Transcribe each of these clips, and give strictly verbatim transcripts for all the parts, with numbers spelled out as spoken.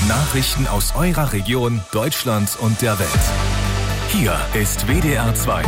Nachrichten aus eurer Region, Deutschland und der Welt. Hier ist W D R zwei.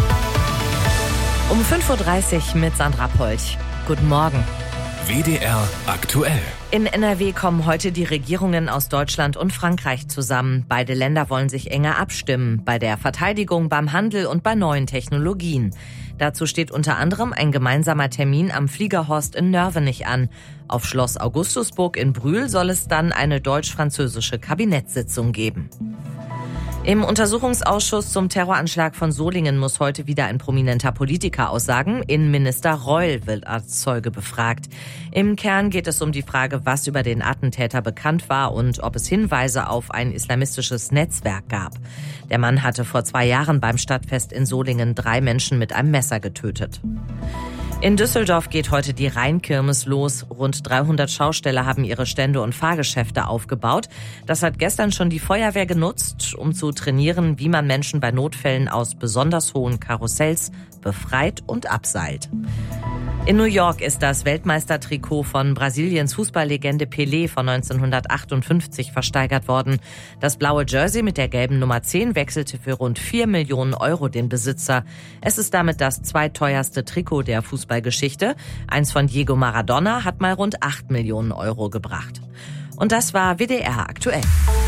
Um fünf Uhr dreißig mit Sandra Polch. Guten Morgen. W D R aktuell. In N R W kommen heute die Regierungen aus Deutschland und Frankreich zusammen. Beide Länder wollen sich enger abstimmen. Bei der Verteidigung, beim Handel und bei neuen Technologien. Dazu steht unter anderem ein gemeinsamer Termin am Fliegerhorst in Nörvenich an. Auf Schloss Augustusburg in Brühl soll es dann eine deutsch-französische Kabinettssitzung geben. Im Untersuchungsausschuss zum Terroranschlag von Solingen muss heute wieder ein prominenter Politiker aussagen. Innenminister Reul wird als Zeuge befragt. Im Kern geht es um die Frage, was über den Attentäter bekannt war und ob es Hinweise auf ein islamistisches Netzwerk gab. Der Mann hatte vor zwei Jahren beim Stadtfest in Solingen drei Menschen mit einem Messer getötet. In Düsseldorf geht heute die Rheinkirmes los. Rund dreihundert Schausteller haben ihre Stände und Fahrgeschäfte aufgebaut. Das hat gestern schon die Feuerwehr genutzt, um zu trainieren, wie man Menschen bei Notfällen aus besonders hohen Karussells befreit und abseilt. In New York ist das Weltmeistertrikot von Brasiliens Fußballlegende Pelé von neunzehnhundertachtundfünfzig versteigert worden. Das blaue Jersey mit der gelben Nummer zehn wechselte für rund vier Millionen Euro den Besitzer. Es ist damit das zweiteuerste Trikot der Fußballgeschichte. Eins von Diego Maradona hat mal rund acht Millionen Euro gebracht. Und das war W D R aktuell.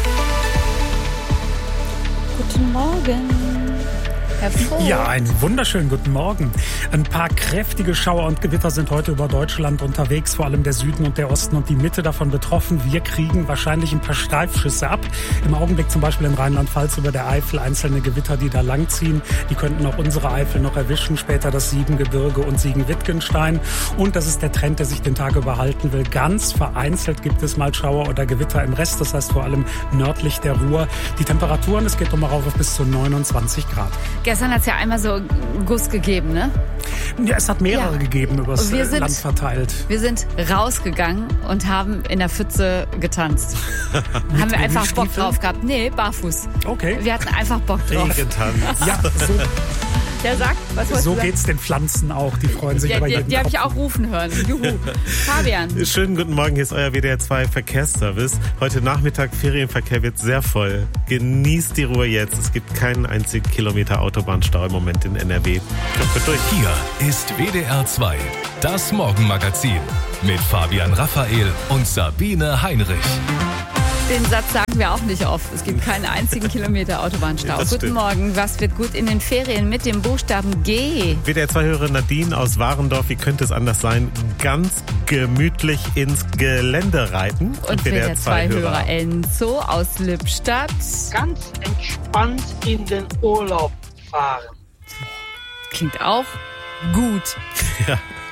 Guten Morgen. Herr Vogt. Ja, einen wunderschönen guten Morgen. Ein paar kräftige Schauer und Gewitter sind heute über Deutschland unterwegs, vor allem der Süden und der Osten und die Mitte davon betroffen. Wir kriegen wahrscheinlich ein paar Steifschüsse ab. Im Augenblick zum Beispiel in Rheinland-Pfalz über der Eifel einzelne Gewitter, die da langziehen. Die könnten auch unsere Eifel noch erwischen, später das Siebengebirge und Siegen-Wittgenstein. Und das ist der Trend, der sich den Tag über halten will. Ganz vereinzelt gibt es mal Schauer oder Gewitter im Rest, das heißt vor allem nördlich der Ruhr. Die Temperaturen, es geht um rauf auf bis zu neunundzwanzig Grad. Gestern hat es ja einmal so Guss gegeben, ne? Ja, es hat mehrere ja. gegeben übers wir sind, Land verteilt. Wir sind rausgegangen und haben in der Pfütze getanzt. Haben wir einfach Bock drauf gehabt. Nee, barfuß. Okay. Wir hatten einfach Bock drauf. Getanzt. Ja, so. Der sagt, was wolltest So du sagen? geht's den Pflanzen auch, die freuen sich ja, über die, jeden Die habe ich auch rufen hören. Juhu. Fabian. Schönen guten Morgen, hier ist euer W D R zwei Verkehrsservice. Heute Nachmittag Ferienverkehr wird sehr voll. Genießt die Ruhe jetzt. Es gibt keinen einzigen Kilometer Autobahnstau im Moment in N R W. Kommt durch. Hier ist W D R zwei, das Morgenmagazin mit Fabian Raphael und Sabine Heinrich. Den Satz sagen wir auch nicht oft. Es gibt keinen einzigen Kilometer Autobahnstau. Das Guten stimmt. Morgen. Was wird gut in den Ferien mit dem Buchstaben G? W D R zwei-Hörerin Nadine aus Warendorf, wie könnte es anders sein? Ganz gemütlich ins Gelände reiten. Und W D R zwei-Hörer Enzo aus Lippstadt. Ganz entspannt in den Urlaub fahren. Klingt auch gut. Ja.